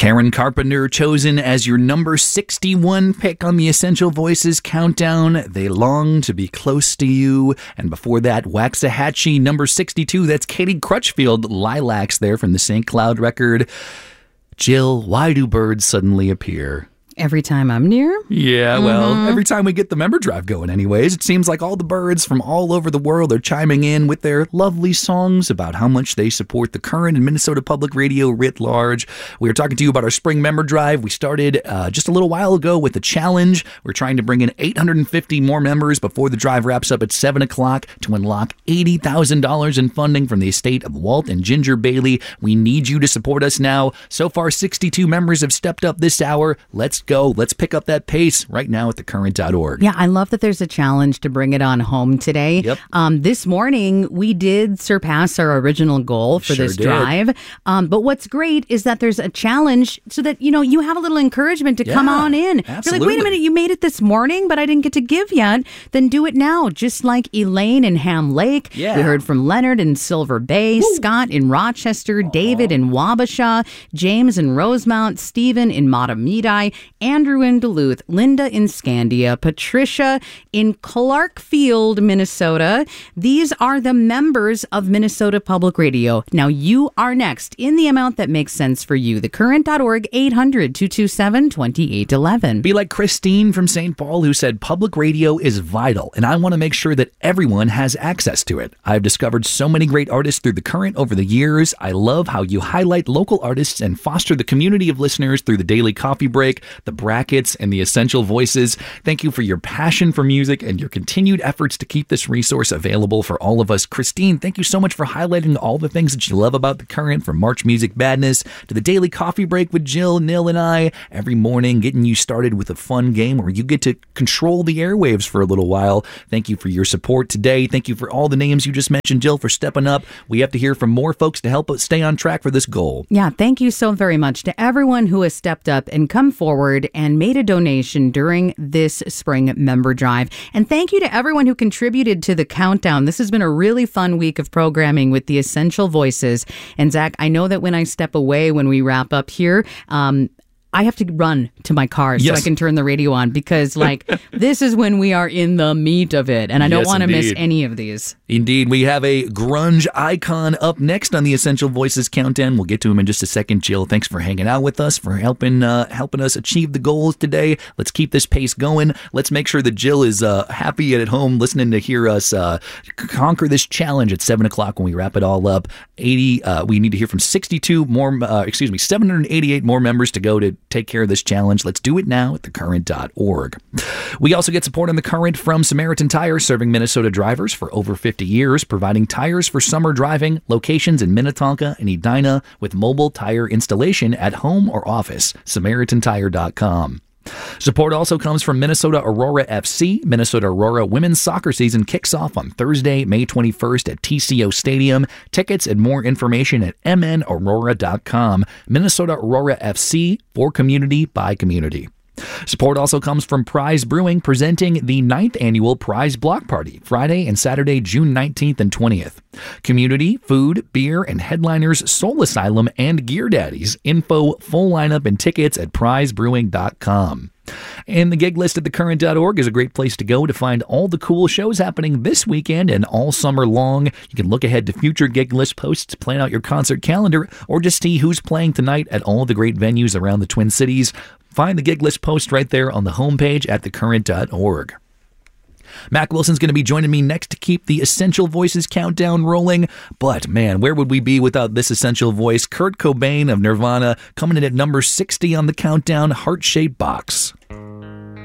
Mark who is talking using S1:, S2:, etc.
S1: Karen Carpenter chosen as your number 61 pick on the Essential Voices countdown. They long to be close to you. And before that, Waxahachie, number 62. That's Katie Crutchfield, Lilacs there from the St. Cloud record. Jill, why do birds suddenly appear?
S2: Every time I'm near?
S1: Yeah, well, every time we get the member drive going anyways, it seems like all the birds from all over the world are chiming in with their lovely songs about how much they support the Current and Minnesota Public Radio writ large. We were talking to you about our spring member drive. We started just a little while ago with a challenge. We're trying to bring in 850 more members before the drive wraps up at 7 o'clock to unlock $80,000 in funding from the estate of Walt and Ginger Bailey. We need you to support us now. So far, 62 members have stepped up this hour. Let's go. Let's pick up that pace right now at thecurrent.org.
S2: Yeah, I love that there's a challenge to bring it on home today.
S1: Yep.
S2: This morning, we did surpass our original goal for this drive. But what's great is that there's a challenge so that, you have a little encouragement to come on in.
S1: Absolutely.
S2: You're like, wait a minute, you made it this morning, but I didn't get to give yet. Then do it now, just like Elaine in Ham Lake.
S1: Yeah.
S2: We heard from Leonard in Silver Bay, Scott in Rochester, David in Wabasha, James in Rosemount, Stephen in Matamidi, Andrew in Duluth, Linda in Scandia, Patricia in Clarkfield, Minnesota. These are the members of Minnesota Public Radio. Now you are next in the amount that makes sense for you. Thecurrent.org, 800-227-2811.
S1: Be like Christine from St. Paul, who said, public radio is vital, and I want to make sure that everyone has access to it. I've discovered so many great artists through the Current over the years. I love how you highlight local artists and foster the community of listeners through the Daily Coffee Break, the Brackets, and the Essential Voices. Thank you for your passion for music and your continued efforts to keep this resource available for all of us. Christine, thank you so much for highlighting all the things that you love about the Current, from March Music Madness to the Daily Coffee Break with Jill, Nil, and I every morning, getting you started with a fun game where you get to control the airwaves for a little while. Thank you for your support today. Thank you for all the names you just mentioned, Jill, for stepping up. We have to hear from more folks to help us stay on track for this goal.
S2: Yeah, thank you so very much to everyone who has stepped up and come forward and made a donation during this spring member drive. And thank you to everyone who contributed to the countdown. This has been a really fun week of programming with the Essential Voices. And Zach, I know that when I step away, when we wrap up here, I have to run to my car so I can turn the radio on, because this is when we are in the meat of it. And I don't want to miss any of these.
S1: Indeed. We have a grunge icon up next on the Essential Voices countdown. We'll get to him in just a second. Jill, thanks for hanging out with us, for helping us achieve the goals today. Let's keep this pace going. Let's make sure that Jill is happy at home listening to hear us conquer this challenge at 7 o'clock when we wrap it all up. We need to hear from 788 more members to go to take care of this challenge. Let's do it now at thecurrent.org. We also get support on The Current from Samaritan Tire, serving Minnesota drivers for over 50 years, providing tires for summer driving, locations in Minnetonka and Edina with mobile tire installation at home or office. SamaritanTire.com. Support also comes from Minnesota Aurora FC. Minnesota Aurora women's soccer season kicks off on Thursday, May 21st at TCO Stadium. Tickets and more information at mnaurora.com. Minnesota Aurora FC, for community by community. Support also comes from Prize Brewing, presenting the 9th annual Prize Block Party, Friday and Saturday, June 19th and 20th. Community, food, beer, and headliners Soul Asylum and Gear Daddies. Info, full lineup, and tickets at prizebrewing.com. And the gig list at thecurrent.org is a great place to go to find all the cool shows happening this weekend and all summer long. You can look ahead to future gig list posts, plan out your concert calendar, or just see who's playing tonight at all the great venues around the Twin Cities. Find the gig list post right there on the homepage at thecurrent.org. Mac Wilson's going to be joining me next to keep the Essential Voices countdown rolling. But man, where would we be without this essential voice? Kurt Cobain of Nirvana coming in at number 60 on the countdown, Heart-Shaped Box.